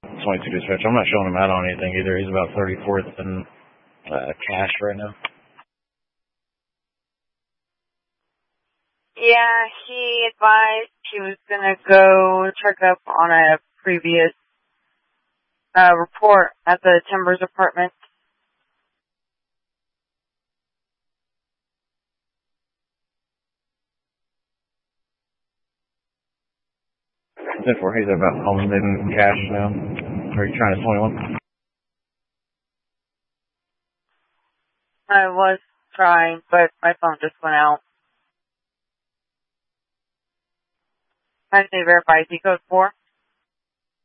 22 dispatch. I'm not showing him out on anything either. He's about 34th and cash right now. Yeah, he advised he was gonna go check up on a previous report at the Timbers apartment. Therefore, he's about home in cash now. Or are you trying to 21? I was trying, but my phone just went out. I say verify Z code 4.